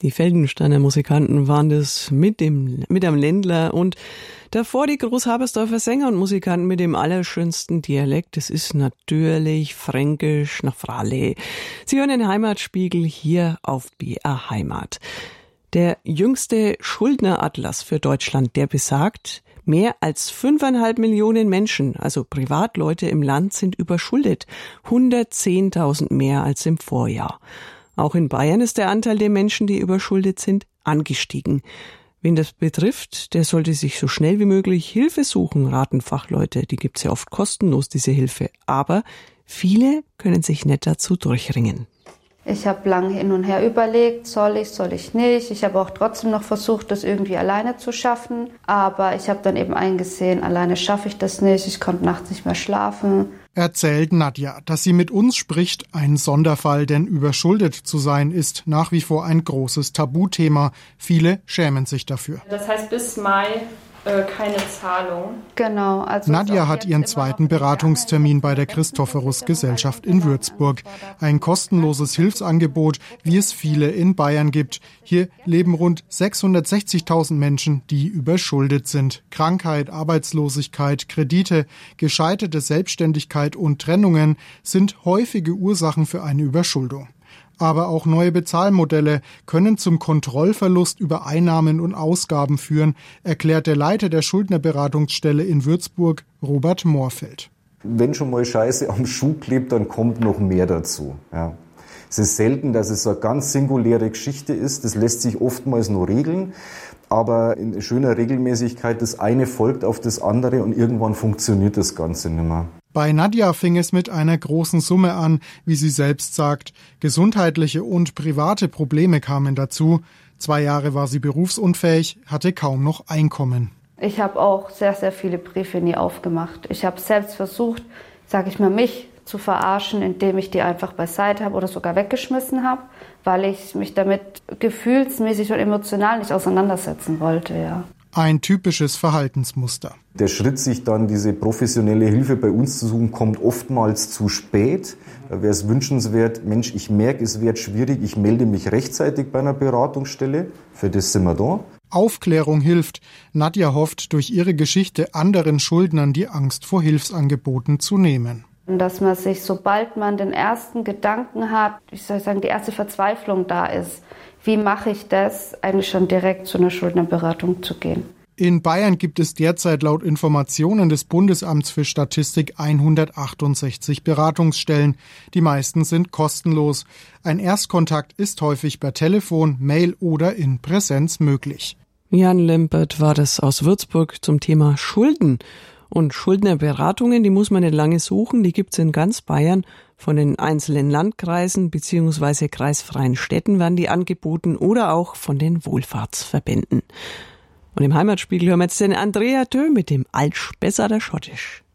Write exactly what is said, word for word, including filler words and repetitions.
Die Feldensteiner Musikanten waren das mit dem, mit dem Ländler und davor die Großhabersdorfer Sänger und Musikanten mit dem allerschönsten Dialekt. Das ist natürlich Fränkisch nach Fralle. Sie hören den Heimatspiegel hier auf B R Heimat. Der jüngste Schuldneratlas für Deutschland, der besagt, mehr als fünfeinhalb Millionen Menschen, also Privatleute im Land, sind überschuldet. hundertzehntausend mehr als im Vorjahr. Auch in Bayern ist der Anteil der Menschen, die überschuldet sind, angestiegen. Wen das betrifft, der sollte sich so schnell wie möglich Hilfe suchen, raten Fachleute. Die gibt's ja oft kostenlos, diese Hilfe. Aber viele können sich nicht dazu durchringen. Ich habe lange hin und her überlegt, soll ich, soll ich nicht. Ich habe auch trotzdem noch versucht, das irgendwie alleine zu schaffen. Aber ich habe dann eben eingesehen, alleine schaffe ich das nicht. Ich konnte nachts nicht mehr schlafen. Erzählt Nadja, dass sie mit uns spricht, ein Sonderfall, denn überschuldet zu sein ist nach wie vor ein großes Tabuthema. Viele schämen sich dafür. Das heißt, bis Mai äh, keine Zahlung. Genau. Also Nadja hat ihren zweiten Beratungstermin bei der Christophorus Gesellschaft in Würzburg. Ein kostenloses Hilfsangebot, wie es viele in Bayern gibt. Hier leben rund sechshundertsechzigtausend Menschen, die überschuldet sind. Krankheit, Arbeitslosigkeit, Kredite, gescheiterte Selbstständigkeit und Trennungen sind häufige Ursachen für eine Überschuldung. Aber auch neue Bezahlmodelle können zum Kontrollverlust über Einnahmen und Ausgaben führen, erklärt der Leiter der Schuldnerberatungsstelle in Würzburg, Robert Moorfeld. Wenn schon mal Scheiße am Schuh klebt, dann kommt noch mehr dazu. Ja. Es ist selten, dass es so eine ganz singuläre Geschichte ist. Das lässt sich oftmals noch regeln. Aber in schöner Regelmäßigkeit, das eine folgt auf das andere und irgendwann funktioniert das Ganze nicht mehr. Bei Nadja fing es mit einer großen Summe an, wie sie selbst sagt. Gesundheitliche und private Probleme kamen dazu. Zwei Jahre war sie berufsunfähig, hatte kaum noch Einkommen. Ich habe auch sehr, sehr viele Briefe nie aufgemacht. Ich habe selbst versucht, sage ich mal, mich zu verarschen, indem ich die einfach beiseite habe oder sogar weggeschmissen habe, weil ich mich damit gefühlsmäßig und emotional nicht auseinandersetzen wollte, ja. Ein typisches Verhaltensmuster. Der Schritt, sich dann diese professionelle Hilfe bei uns zu suchen, kommt oftmals zu spät. Da wäre es wünschenswert, Mensch, ich merke, es wird schwierig, ich melde mich rechtzeitig bei einer Beratungsstelle. Für das sind wir da. Aufklärung hilft. Nadja hofft, durch ihre Geschichte anderen Schuldnern die Angst vor Hilfsangeboten zu nehmen. Dass man sich, sobald man den ersten Gedanken hat, ich soll sagen, die erste Verzweiflung da ist, wie mache ich das, eigentlich schon direkt zu einer Schuldnerberatung zu gehen. In Bayern gibt es derzeit laut Informationen des Bundesamts für Statistik hundertachtundsechzig Beratungsstellen. Die meisten sind kostenlos. Ein Erstkontakt ist häufig per Telefon, Mail oder in Präsenz möglich. Jan Lempert war das aus Würzburg zum Thema Schulden. Und Schuldnerberatungen, die muss man nicht lange suchen, die gibt's in ganz Bayern. Von den einzelnen Landkreisen bzw. kreisfreien Städten werden die angeboten oder auch von den Wohlfahrtsverbänden. Und im Heimatspiegel hören wir jetzt den Andrea Dö mit dem Altsch besser der Schottisch.